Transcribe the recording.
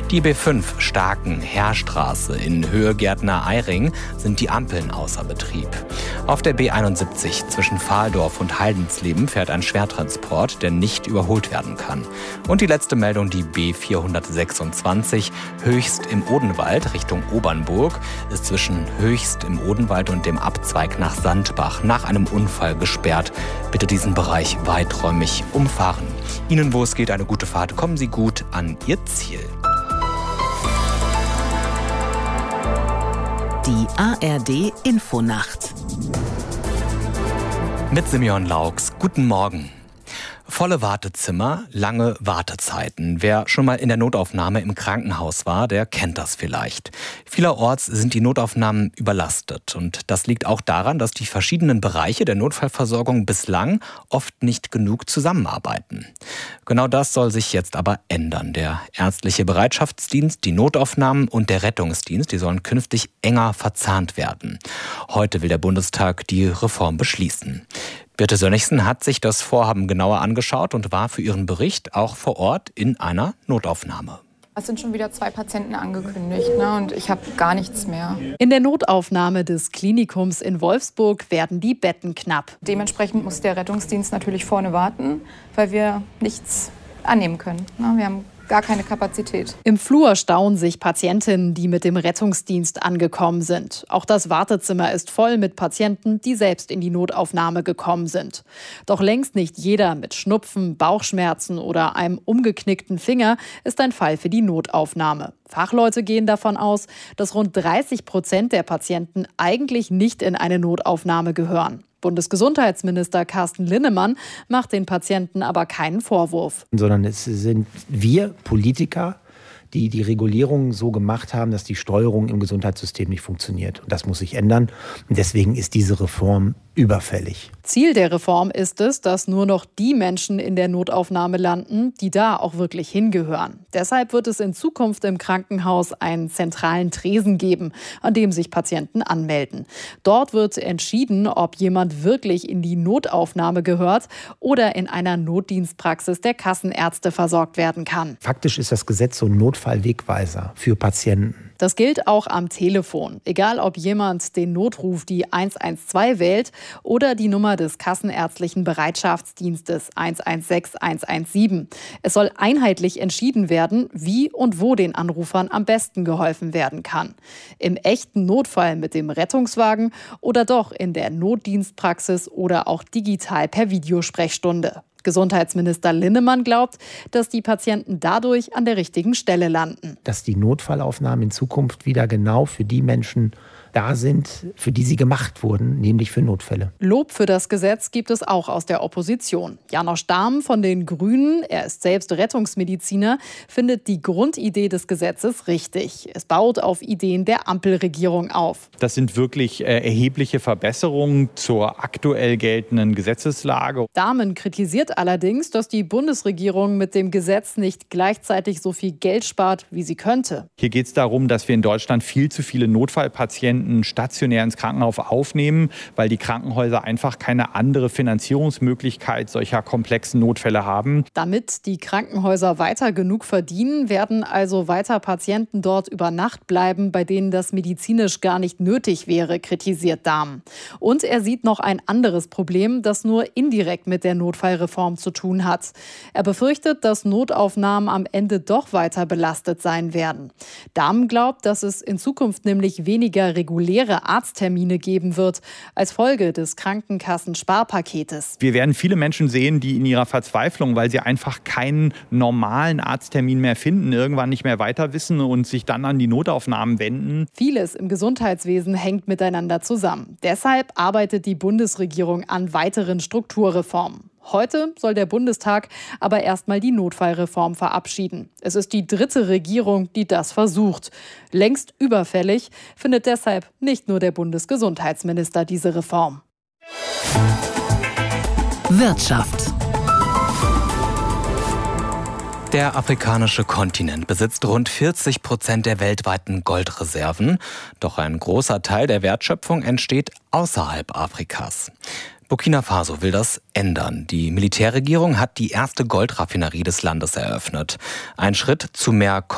Die B5 Starken-Heerstraße in Höhe Gärtner-Eiring sind die Ampeln außer Betrieb. Auf der B71 zwischen Pfahldorf und Haldensleben fährt ein Schwertransport, der nicht überholt werden kann. Und die letzte Meldung, die B426 Höchst im Odenwald Richtung Obernburg, ist zwischen Höchst im Odenwald und dem Abzweig nach Sandbach nach einem Unfall gesperrt. Bitte diesen Bereich weiträumig umfahren. Ihnen, wo es geht, eine gute Fahrt. Kommen Sie gut an Ihr Ziel. Die ARD Infonacht mit Simeon Laux. Guten Morgen. Volle Wartezimmer, lange Wartezeiten. Wer schon mal in der Notaufnahme im Krankenhaus war, der kennt das vielleicht. Vielerorts sind die Notaufnahmen überlastet. Und das liegt auch daran, dass die verschiedenen Bereiche der Notfallversorgung bislang oft nicht genug zusammenarbeiten. Genau das soll sich jetzt aber ändern. Der ärztliche Bereitschaftsdienst, die Notaufnahmen und der Rettungsdienst, die sollen künftig enger verzahnt werden. Heute will der Bundestag die Reform beschließen. Birte Sönnigsen hat sich das Vorhaben genauer angeschaut und war für ihren Bericht auch vor Ort in einer Notaufnahme. Es sind schon wieder 2 Patienten angekündigt, und ich habe gar nichts mehr. In der Notaufnahme des Klinikums in Wolfsburg werden die Betten knapp. Dementsprechend muss der Rettungsdienst natürlich vorne warten, weil wir nichts annehmen können. Wir haben gar keine Kapazität. Im Flur stauen sich Patientinnen, die mit dem Rettungsdienst angekommen sind. Auch das Wartezimmer ist voll mit Patienten, die selbst in die Notaufnahme gekommen sind. Doch längst nicht jeder mit Schnupfen, Bauchschmerzen oder einem umgeknickten Finger ist ein Fall für die Notaufnahme. Fachleute gehen davon aus, dass rund 30% der Patienten eigentlich nicht in eine Notaufnahme gehören. Bundesgesundheitsminister Carsten Linnemann macht den Patienten aber keinen Vorwurf. Sondern es sind wir Politiker, die die Regulierung so gemacht haben, dass die Steuerung im Gesundheitssystem nicht funktioniert. Und das muss sich ändern. Und deswegen ist diese Reform überfällig. Ziel der Reform ist es, dass nur noch die Menschen in der Notaufnahme landen, die da auch wirklich hingehören. Deshalb wird es in Zukunft im Krankenhaus einen zentralen Tresen geben, an dem sich Patienten anmelden. Dort wird entschieden, ob jemand wirklich in die Notaufnahme gehört oder in einer Notdienstpraxis der Kassenärzte versorgt werden kann. Faktisch ist das Gesetz so ein Notfallwegweiser für Patienten. Das gilt auch am Telefon. Egal, ob jemand den Notruf, die 112 wählt, oder die Nummer des Kassenärztlichen Bereitschaftsdienstes 116 117. Es soll einheitlich entschieden werden, wie und wo den Anrufern am besten geholfen werden kann. Im echten Notfall mit dem Rettungswagen oder doch in der Notdienstpraxis oder auch digital per Videosprechstunde. Gesundheitsminister Linnemann glaubt, dass die Patienten dadurch an der richtigen Stelle landen. Dass die Notfallaufnahmen in Zukunft wieder genau für die Menschen da sind, für die sie gemacht wurden, nämlich für Notfälle. Lob für das Gesetz gibt es auch aus der Opposition. Janosch Dahm von den Grünen, er ist selbst Rettungsmediziner, findet die Grundidee des Gesetzes richtig. Es baut auf Ideen der Ampelregierung auf. Das sind wirklich erhebliche Verbesserungen zur aktuell geltenden Gesetzeslage. Dahmen kritisiert allerdings, dass die Bundesregierung mit dem Gesetz nicht gleichzeitig so viel Geld spart, wie sie könnte. Hier geht es darum, dass wir in Deutschland viel zu viele Notfallpatienten stationär ins Krankenhaus aufnehmen, weil die Krankenhäuser einfach keine andere Finanzierungsmöglichkeit solcher komplexen Notfälle haben. Damit die Krankenhäuser weiter genug verdienen, werden also weiter Patienten dort über Nacht bleiben, bei denen das medizinisch gar nicht nötig wäre, kritisiert Dahm. Und er sieht noch ein anderes Problem, das nur indirekt mit der Notfallreform zu tun hat. Er befürchtet, dass Notaufnahmen am Ende doch weiter belastet sein werden. Dahm glaubt, dass es in Zukunft nämlich weniger reguläre Arzttermine geben wird, als Folge des Krankenkassen-Sparpaketes. Wir werden viele Menschen sehen, die in ihrer Verzweiflung, weil sie einfach keinen normalen Arzttermin mehr finden, irgendwann nicht mehr weiter wissen und sich dann an die Notaufnahmen wenden. Vieles im Gesundheitswesen hängt miteinander zusammen. Deshalb arbeitet die Bundesregierung an weiteren Strukturreformen. Heute soll der Bundestag aber erstmal die Notfallreform verabschieden. Es ist die 3. Regierung, die das versucht. Längst überfällig findet deshalb nicht nur der Bundesgesundheitsminister diese Reform. Wirtschaft. Der afrikanische Kontinent besitzt rund 40% der weltweiten Goldreserven. Doch ein großer Teil der Wertschöpfung entsteht außerhalb Afrikas. Burkina Faso will das ändern. Die Militärregierung hat die erste Goldraffinerie des Landes eröffnet. Ein Schritt zu mehr